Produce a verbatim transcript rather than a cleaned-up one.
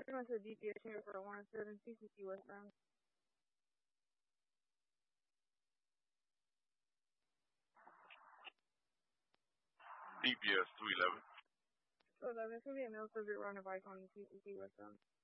Pretty much a D P S here for one seven C C C westbound. D P S two eleven. So that there's gonna be a male subject riding a bike on C C C westbound.